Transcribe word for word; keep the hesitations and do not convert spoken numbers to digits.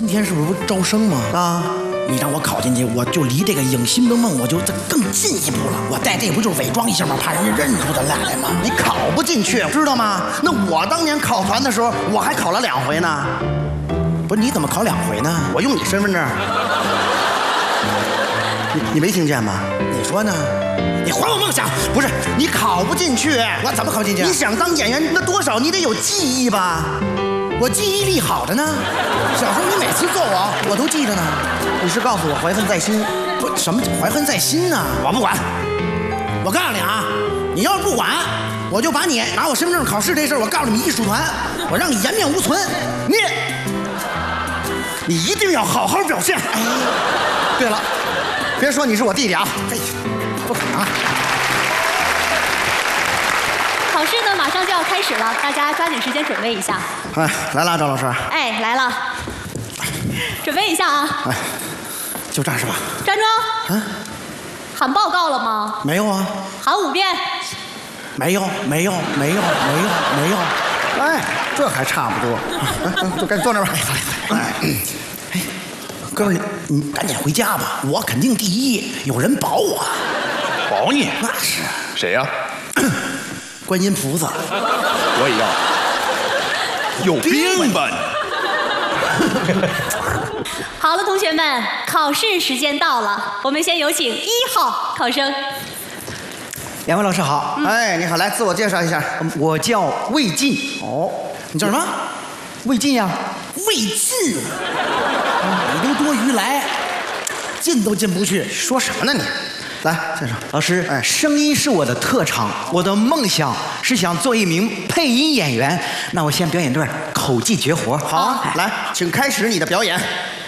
今天是不是招生吗？ 啊， 你让我考进去，我就离这个影星的梦我就更进一步了。我带这不就是伪装一下吗？怕人家认出咱俩来吗？ 你考不进去，知道吗？那我当年考团的时候，我还考了两回呢。 不是，你怎么考两回呢？ 我用你身份证。你你没听见吗？ 你说呢？你还我梦想？ 不是，你考不进去。 我怎么考不进去？ 你想当演员，那多少你得有记忆吧？ 我记忆力好着呢，小时候你每次揍我，我都记着呢。 你是告诉我怀恨在心？ 不，什么怀恨在心呢？我不管。我告诉你啊，你要是不管，我就把你拿我身份证考试这事儿，我告诉你们艺术团，我让你颜面无存。你， 你一定要好好表现。哎，对了，别说你是我弟弟啊！ 哎，不可能啊！ 考试呢，马上就要开始了，大家抓紧时间准备一下。 哎，来了，赵老师。 哎，来了，准备一下啊！ 哎，就这儿是吧？ 站住！ 嗯， 喊报告了吗？ 没有啊。 喊五遍。 没有，没有，没有，没有，没有。 哎，这还差不多。嗯，就赶紧坐那边。 哎，哎，哥们儿，你你赶紧回家吧，我肯定第一，有人保我。 保你？ 那是谁呀？ 观音菩萨。 我也要。有病吧你！ 好了，同学们，考试时间到了，我们先有请一号考生。 两位老师好。嗯、哎，你好，来自我介绍一下，我叫魏晋。 哦，你叫什么？ 魏晋呀。 魏晋。你都多余来，进都进不去。 说什么呢你？来，先生。 老师，哎，声音是我的特长，我的梦想是想做一名配音演员。那我先表演段口技绝活。 好，来，请开始你的表演。